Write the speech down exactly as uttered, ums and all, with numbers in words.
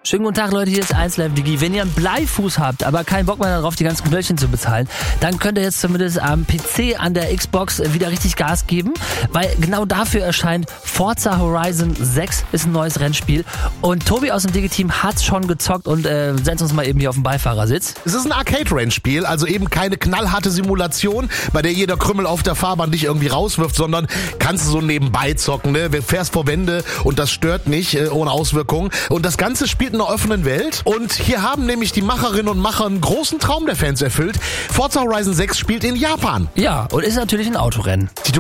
Schönen guten Tag, Leute, hier ist eins Live Digi. Wenn ihr einen Bleifuß habt, aber keinen Bock mehr darauf, die ganzen Knöllchen zu bezahlen, dann könnt ihr jetzt zumindest am P C, an der Xbox wieder richtig Gas geben, weil genau dafür erscheint Forza Horizon sechs, ist ein neues Rennspiel. Und Tobi aus dem Digi-Team hat's schon gezockt und äh, setzt uns mal eben hier auf den Beifahrersitz. Es ist ein Arcade-Rennspiel, also eben keine knallharte Simulation, bei der jeder Krümmel auf der Fahrbahn dich irgendwie rauswirft, sondern kannst du so nebenbei zocken, ne? Du fährst vor Wände und das stört nicht, äh, ohne Auswirkungen. Und das Ganze spielt in einer offenen Welt. Und hier haben nämlich die Macherinnen und Macher einen großen Traum der Fans erfüllt. Forza Horizon sechs spielt in Japan. Ja, und ist natürlich ein Autorennen. Die